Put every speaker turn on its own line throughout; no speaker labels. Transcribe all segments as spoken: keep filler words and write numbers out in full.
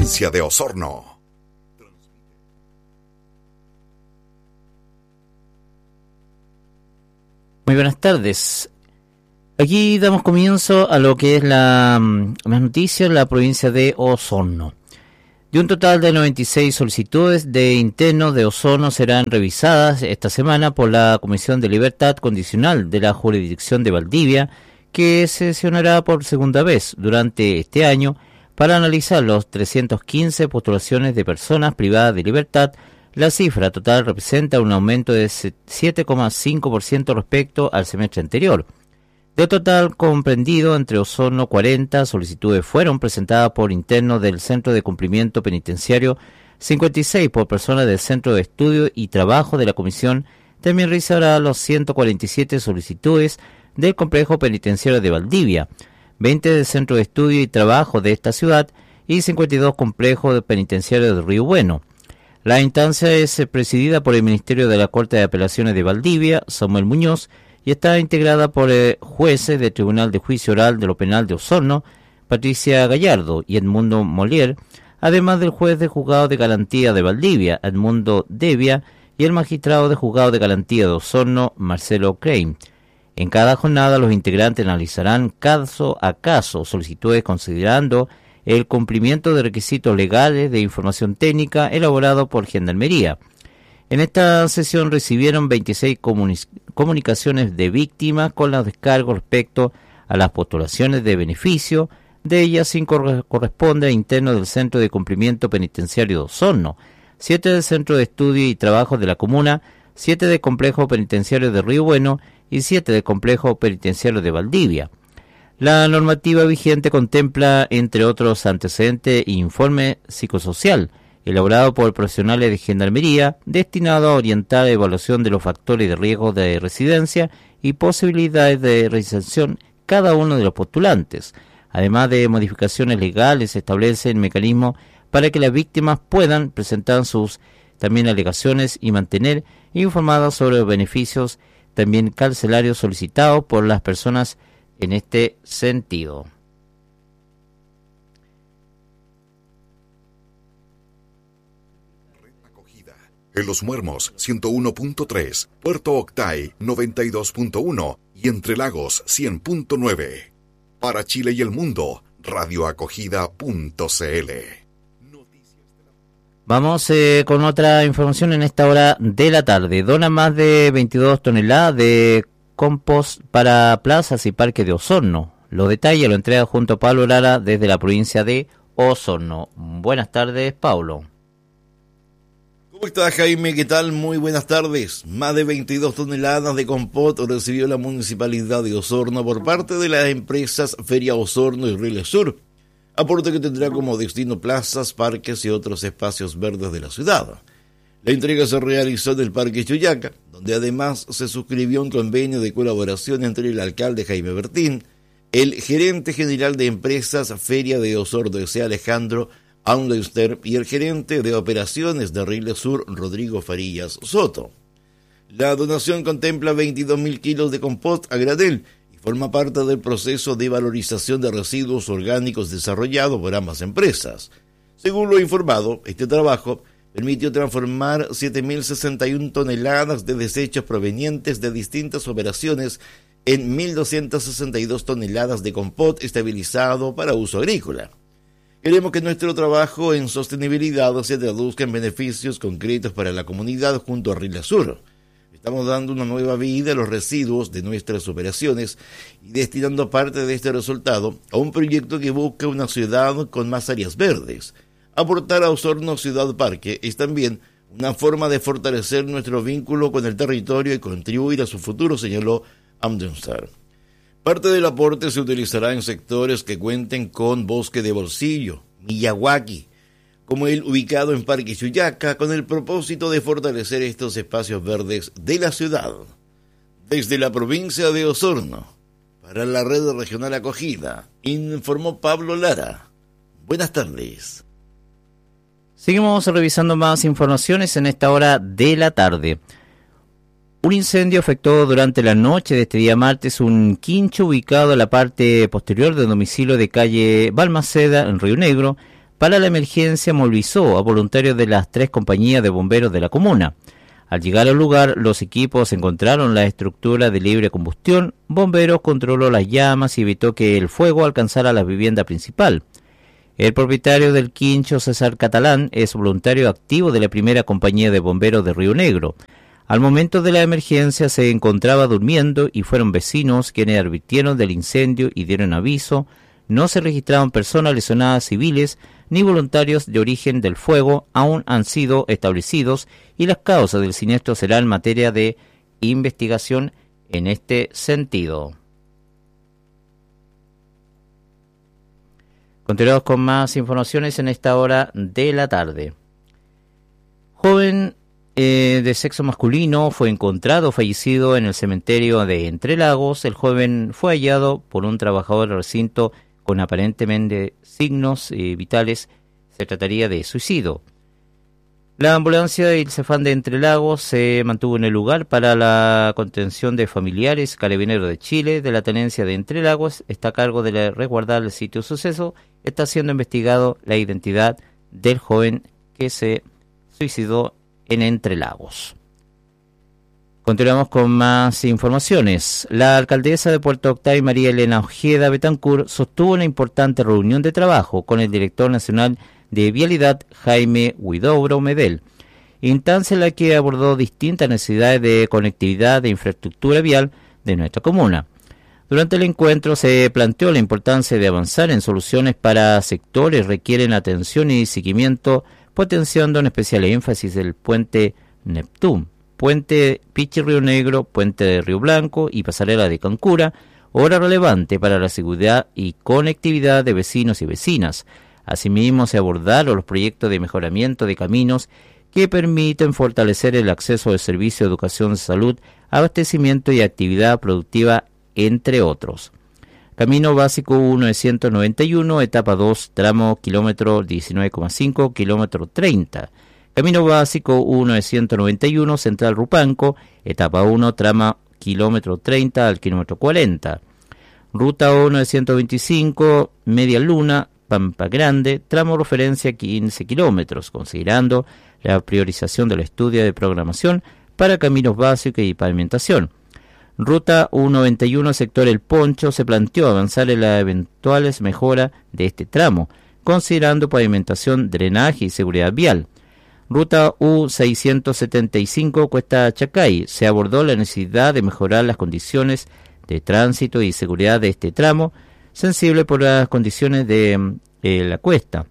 provincia de Osorno.
Muy buenas tardes. Aquí damos comienzo a lo que es la, las noticias en la provincia de Osorno. De un total de noventa y seis solicitudes de internos de Osorno serán revisadas esta semana por la Comisión de Libertad Condicional de la Jurisdicción de Valdivia, que sesionará por segunda vez durante este año para analizar los trescientas quince postulaciones de personas privadas de libertad. La cifra total representa un aumento de siete coma cinco por ciento respecto al semestre anterior. De total comprendido, entre Osorno, cuarenta solicitudes fueron presentadas por internos del Centro de Cumplimiento Penitenciario, cincuenta y seis por personas del Centro de Estudio y Trabajo de la Comisión. También revisará los ciento cuarenta y siete solicitudes del Complejo Penitenciario de Valdivia, veinte del Centro de Estudio y Trabajo de esta ciudad y cincuenta y dos complejos penitenciarios de Río Bueno. La instancia es presidida por el Ministerio de la Corte de Apelaciones de Valdivia, Samuel Muñoz, y está integrada por eh, jueces del Tribunal de Juicio Oral de lo Penal de Osorno, Patricia Gallardo y Edmundo Molier, además del juez de Juzgado de Garantía de Valdivia, Edmundo Devia, y el magistrado de Juzgado de Garantía de Osorno, Marcelo Crane. En cada jornada los integrantes analizarán caso a caso solicitudes considerando el cumplimiento de requisitos legales de información técnica elaborado por Gendarmería. En esta sesión recibieron veintiséis comuni- comunicaciones de víctimas con los descargos respecto a las postulaciones de beneficio. De ellas, cinco corresponden a internos del Centro de Cumplimiento Penitenciario de Osorno, siete del Centro de Estudio y Trabajo de la Comuna, siete del Complejo Penitenciario de Río Bueno y siete del Complejo Penitenciario de Valdivia. La normativa vigente contempla, entre otros antecedentes, informe psicosocial, elaborado por profesionales de Gendarmería, destinado a orientar la evaluación de los factores de riesgo de residencia y posibilidades de reinserción cada uno de los postulantes. Además de modificaciones legales, se establece el mecanismo para que las víctimas puedan presentar sus también alegaciones y mantener informadas sobre los beneficios también carcelarios solicitados por las personas en este sentido.
En Los Muermos, ciento uno punto tres, Puerto Octay, noventa y dos punto uno y Entre Lagos, cien punto nueve. Para Chile y el mundo, radioacogida punto c l.
Vamos eh, con otra información en esta hora de la tarde. Dona más de veintidós toneladas de compost para plazas y parques de Osorno. Los detalles lo entrega junto a Pablo Lara desde la provincia de Osorno. Buenas tardes, Pablo.
¿Cómo estás, Jaime? ¿Qué tal? Muy buenas tardes. Más de veintidós toneladas de compost recibió la Municipalidad de Osorno por parte de las empresas Feria Osorno y Riles Sur, aporte que tendrá como destino plazas, parques y otros espacios verdes de la ciudad. La entrega se realizó en el Parque Chuyaca, donde además se suscribió un convenio de colaboración entre el alcalde Jaime Bertín, el gerente general de empresas Feria de Osorno S A Alejandro Aunleuster y el gerente de operaciones de Riles Sur, Rodrigo Farías Soto. La donación contempla veintidós mil kilos de compost a granel y forma parte del proceso de valorización de residuos orgánicos desarrollado por ambas empresas. Según lo informado, este trabajo permitió transformar siete mil sesenta y una toneladas de desechos provenientes de distintas operaciones en mil doscientas sesenta y dos toneladas de compost estabilizado para uso agrícola. Queremos que nuestro trabajo en sostenibilidad se traduzca en beneficios concretos para la comunidad junto a Riles Sur. Estamos dando una nueva vida a los residuos de nuestras operaciones y destinando parte de este resultado a un proyecto que busca una ciudad con más áreas verdes. Aportar a Osorno Ciudad Parque es también una forma de fortalecer nuestro vínculo con el territorio y contribuir a su futuro, señaló Amdenstar. Parte del aporte se utilizará en sectores que cuenten con bosque de bolsillo, Miyawaki, como el ubicado en Parque Chuyaca, con el propósito de fortalecer estos espacios verdes de la ciudad. Desde la provincia de Osorno, para la red regional acogida, informó Pablo Lara. Buenas tardes.
Seguimos revisando más informaciones en esta hora de la tarde. Un incendio afectó durante la noche de este día martes un quincho ubicado en la parte posterior del domicilio de calle Balmaceda, en Río Negro. para la emergencia movilizó a voluntarios de las tres compañías de bomberos de la comuna. Al llegar al lugar, los equipos encontraron la estructura de libre combustión. Bomberos controló las llamas y evitó que el fuego alcanzara la vivienda principal. El propietario del quincho, César Catalán, es voluntario activo de la primera compañía de bomberos de Río Negro. Al momento de la emergencia se encontraba durmiendo y fueron vecinos quienes advirtieron del incendio y dieron aviso. No se registraron personas lesionadas civiles ni voluntarios de origen del fuego, aún han sido establecidos y las causas del siniestro serán materia de investigación en este sentido. Continuamos con más informaciones en esta hora de la tarde. Joven eh, de sexo masculino fue encontrado fallecido en el cementerio de Entre Lagos. El joven fue hallado por un trabajador del recinto con aparentemente signos eh, vitales. Se trataría de suicidio. La ambulancia y el Cefam de Entre Lagos se mantuvo en el lugar para la contención de familiares. Carabineros de Chile de la tenencia de Entre Lagos está a cargo de resguardar el sitio de suceso. Está siendo investigado la identidad del joven que se suicidó en Entre Lagos. Continuamos con más informaciones. La alcaldesa de Puerto Octay, María Elena Ojeda Betancur, sostuvo una importante reunión de trabajo con el director nacional de Vialidad, Jaime Huidobro Medel, instancia en la que abordó distintas necesidades de conectividad de infraestructura vial de nuestra comuna. Durante el encuentro se planteó la importancia de avanzar en soluciones para sectores que requieren atención y seguimiento, potenciando en especial énfasis el puente Neptún, puente Pichi Río Negro, puente de Río Blanco y pasarela de Cancura, obra relevante para la seguridad y conectividad de vecinos y vecinas. Asimismo, se abordaron los proyectos de mejoramiento de caminos que permiten fortalecer el acceso al servicio de educación, salud, abastecimiento y actividad productiva, entre otros. Camino básico uno de ciento noventa y uno, etapa dos, tramo kilómetro diecinueve coma cinco, kilómetro treinta. Camino básico uno de ciento noventa y uno, Central Rupanco, etapa uno, tramo kilómetro treinta al kilómetro cuarenta. Ruta uno de ciento veinticinco, Media Luna, Pampa Grande, tramo referencia quince kilómetros, considerando la priorización del estudio de programación para caminos básicos y pavimentación. Ruta ciento noventa y uno, sector El Poncho, se planteó avanzar en las eventuales mejoras de este tramo, considerando pavimentación, drenaje y seguridad vial. Ruta U seiscientos setenta y cinco, Cuesta Chacay, se abordó la necesidad de mejorar las condiciones de tránsito y seguridad de este tramo, sensible por las condiciones de eh, la cuesta.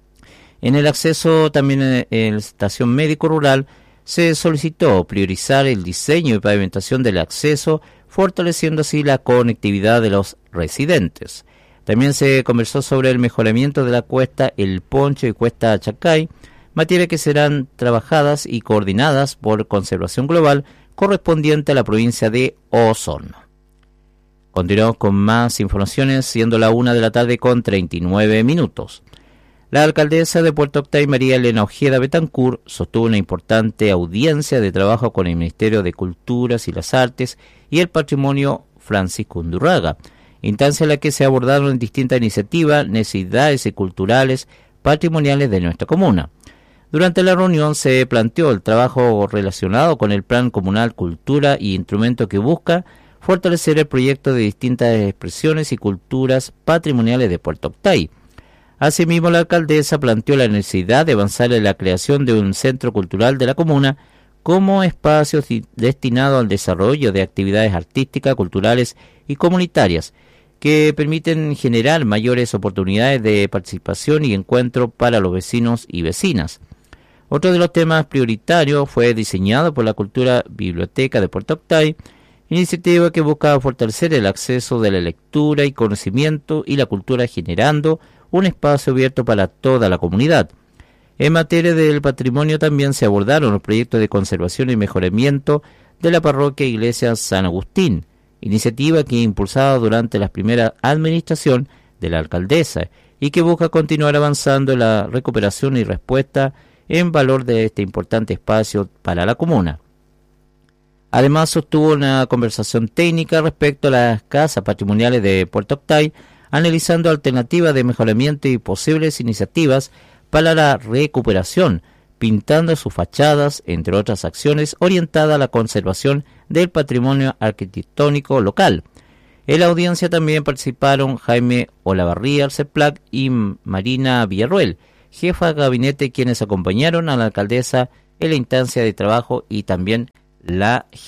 En el acceso también en, en la estación médico rural se solicitó priorizar el diseño y pavimentación del acceso, fortaleciendo así la conectividad de los residentes. También se conversó sobre el mejoramiento de la cuesta El Poncho y Cuesta Chacay, materias que serán trabajadas y coordinadas por Conservación Global correspondiente a la provincia de Osorno. Continuamos con más informaciones, siendo la una de la tarde con treinta y nueve minutos. La alcaldesa de Puerto Octay, María Elena Ojeda Betancur, sostuvo una importante audiencia de trabajo con el Ministerio de Culturas y las Artes y el Patrimonio Francisco Undurraga, instancia en la que se abordaron distintas iniciativas, necesidades culturales, patrimoniales de nuestra comuna. Durante la reunión se planteó el trabajo relacionado con el Plan Comunal Cultura y instrumento que busca fortalecer el proyecto de distintas expresiones y culturas patrimoniales de Puerto Octay. Asimismo, la alcaldesa planteó la necesidad de avanzar en la creación de un centro cultural de la comuna como espacio destinado al desarrollo de actividades artísticas, culturales y comunitarias que permiten generar mayores oportunidades de participación y encuentro para los vecinos y vecinas. Otro de los temas prioritarios fue diseñado por la Cultura Biblioteca de Puerto Octay, iniciativa que busca fortalecer el acceso de la lectura y conocimiento y la cultura, generando un espacio abierto para toda la comunidad. En materia del patrimonio también se abordaron los proyectos de conservación y mejoramiento de la parroquia Iglesia San Agustín, iniciativa que impulsada durante la primera administración de la alcaldesa y que busca continuar avanzando en la recuperación y respuesta en valor de este importante espacio para la comuna. Además, sostuvo una conversación técnica respecto a las casas patrimoniales de Puerto Octay, analizando alternativas de mejoramiento y posibles iniciativas para la recuperación, pintando sus fachadas, entre otras acciones orientadas a la conservación del patrimonio arquitectónico local. En la audiencia también participaron Jaime Olavarría Arceplac y Marina Villarruel, jefa de gabinete, quienes acompañaron a la alcaldesa en la instancia de trabajo y también la